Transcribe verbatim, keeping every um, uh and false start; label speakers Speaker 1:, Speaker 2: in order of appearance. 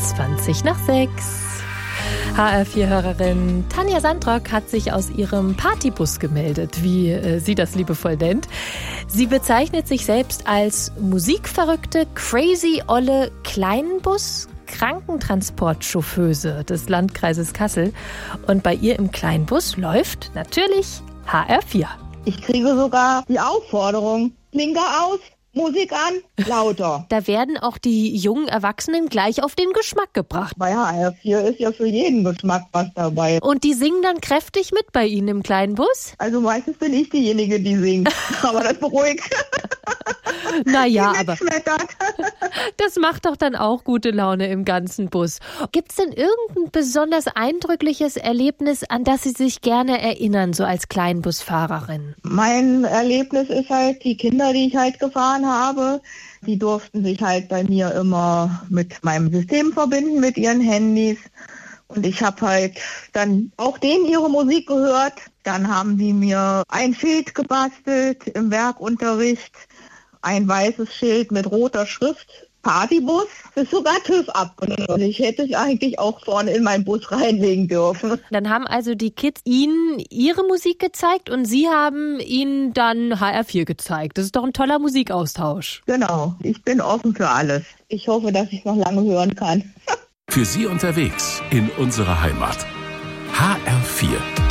Speaker 1: zwanzig nach sechs. H R vier Hörerin Tanja Sandrock hat sich aus ihrem Partybus gemeldet, wie äh, sie das liebevoll nennt. Sie bezeichnet sich selbst als musikverrückte, crazy olle Kleinbus Krankentransportchauffeuse des Landkreises Kassel. Und bei ihr im Kleinbus läuft natürlich H R vier.
Speaker 2: Ich kriege sogar die Aufforderung, Blinker aus, Musik an, lauter.
Speaker 1: Da werden auch die jungen Erwachsenen gleich auf den Geschmack gebracht.
Speaker 2: Bei H R vier ist ja für jeden Geschmack was dabei.
Speaker 1: Und die singen dann kräftig mit bei Ihnen im kleinen Bus?
Speaker 2: Also meistens bin ich diejenige, die singt. Aber das beruhigt.
Speaker 1: Naja, aber das macht doch dann auch gute Laune im ganzen Bus. Gibt's denn irgendein besonders eindrückliches Erlebnis, an das Sie sich gerne erinnern, so als Kleinbusfahrerin?
Speaker 2: Mein Erlebnis ist halt, die Kinder, die ich halt gefahren habe, die durften sich halt bei mir immer mit meinem System verbinden, mit ihren Handys. Und ich habe halt dann auch denen ihre Musik gehört. Dann haben die mir ein Schild gebastelt im Werkunterricht. Ein weißes Schild mit roter Schrift, Partybus, ist sogar TÜV abgenommen. Ich hätte es eigentlich auch vorne in meinen Bus reinlegen dürfen.
Speaker 1: Dann haben also die Kids Ihnen ihre Musik gezeigt und Sie haben Ihnen dann H R vier gezeigt. Das ist doch ein toller Musikaustausch.
Speaker 2: Genau, ich bin offen für alles. Ich hoffe, dass ich noch lange hören kann.
Speaker 3: Für Sie unterwegs in unserer Heimat. H R vier.